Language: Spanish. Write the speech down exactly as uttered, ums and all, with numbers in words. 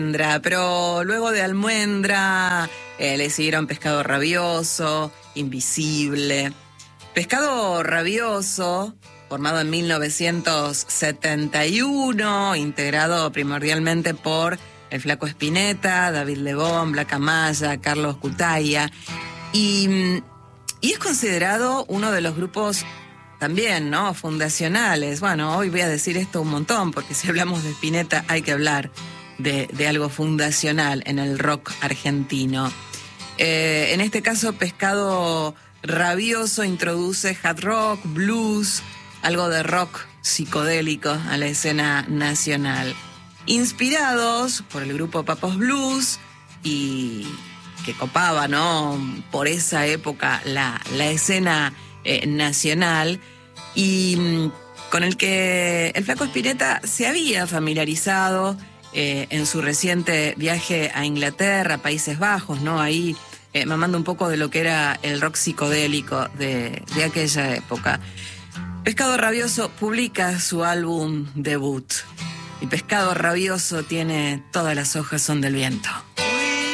Pero luego de Almendra eh, le siguieron Pescado Rabioso, Invisible. Pescado Rabioso, formado en mil novecientos setenta y uno, integrado primordialmente por el Flaco Spinetta, David Lebón, Blanca Maya, Carlos Cutaia, y, y es considerado uno de los grupos también, ¿no?, fundacionales. Bueno, hoy voy a decir esto un montón, porque si hablamos de Spinetta hay que hablar de, de algo fundacional en el rock argentino. Eh, en este caso, Pescado Rabioso introduce hard rock, blues, algo de rock psicodélico a la escena nacional. Inspirados por el grupo Papos Blues, y que copaba, ¿no?, por esa época la, la escena eh, nacional, y con el que el Flaco Spinetta se había familiarizado eh, en su reciente viaje a Inglaterra, Países Bajos, ¿no?, ahí eh, mamando un poco de lo que era el rock psicodélico de, de aquella época. Pescado Rabioso publica su álbum debut, y Pescado Rabioso tiene Todas las hojas son del viento.